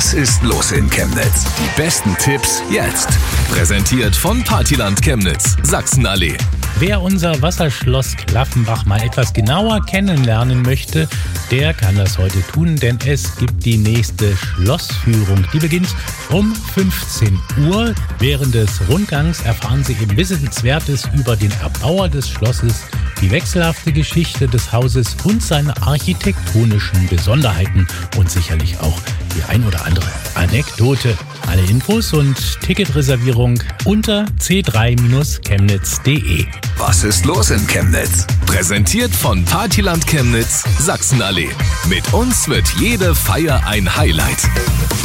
Was ist los in Chemnitz? Die besten Tipps jetzt. Präsentiert von Partyland Chemnitz, Sachsenallee. Wer unser Wasserschloss Klaffenbach mal etwas genauer kennenlernen möchte, der kann das heute tun, denn es gibt die nächste Schlossführung. Die beginnt um 15 Uhr. Während des Rundgangs erfahren Sie eben Wissenswertes über den Erbauer des Schlosses, die wechselhafte Geschichte des Hauses und seine architektonischen Besonderheiten und sicherlich auch die ein oder andere Anekdote. Alle Infos und Ticketreservierung unter c3-chemnitz.de. Was ist los in Chemnitz? Präsentiert von Partyland Chemnitz, Sachsenallee. Mit uns wird jede Feier ein Highlight.